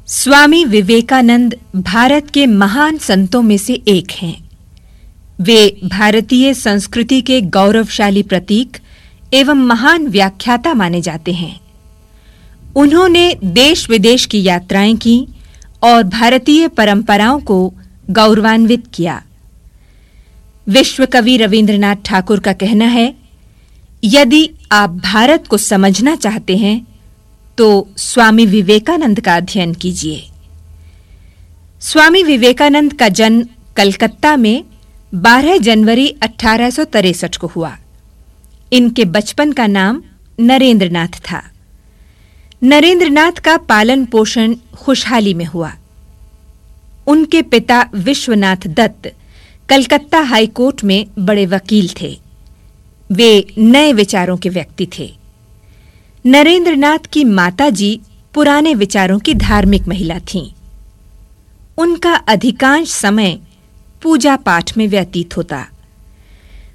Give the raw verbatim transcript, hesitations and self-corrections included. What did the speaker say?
स्वामी विवेकानंद भारत के महान संतों में से एक हैं। वे भारतीय संस्कृति के गौरवशाली प्रतीक एवं महान व्याख्याता माने जाते हैं। उन्होंने देश विदेश की यात्राएं की और भारतीय परंपराओं को गौरवान्वित किया। विश्व कवि रवींद्रनाथ ठाकुर का कहना है, यदि आप भारत को समझना चाहते हैं तो स्वामी विवेकानंद का अध्ययन कीजिए। स्वामी विवेकानंद का जन्म कलकत्ता में बारह जनवरी अठारह सौ तिरसठ को हुआ। इनके बचपन का नाम नरेंद्रनाथ था। नरेंद्रनाथ का पालन पोषण खुशहाली में हुआ। उनके पिता विश्वनाथ दत्त कलकत्ता हाई कोर्ट में बड़े वकील थे। वे नए विचारों के व्यक्ति थे। नरेंद्रनाथ की माताजी पुराने विचारों की धार्मिक महिला थीं। उनका अधिकांश समय पूजा पाठ में व्यतीत होता।